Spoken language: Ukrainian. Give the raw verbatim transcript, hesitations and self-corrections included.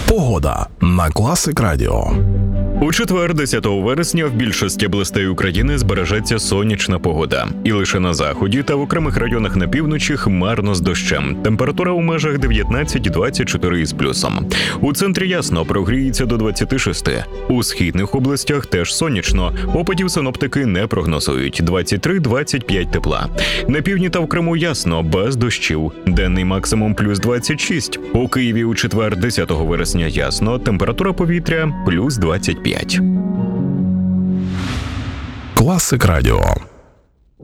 Погода на Класик Радіо. У четвер, десятого вересня, в більшості областей України збережеться сонячна погода. І лише на заході та в окремих районах на півночі хмарно з дощем. Температура у межах дев'ятнадцять - двадцять чотири із плюсом. У центрі ясно, прогріється до двадцяти шести. У східних областях теж сонячно. Опадів синоптики не прогнозують. двадцять три - двадцять п'ять тепла. На півдні та в Криму ясно, без дощів. Денний максимум плюс двадцять шість. У Києві у четвер, десятого вересня ясно, температура повітря плюс двадцять п'ять. Класик Радіо.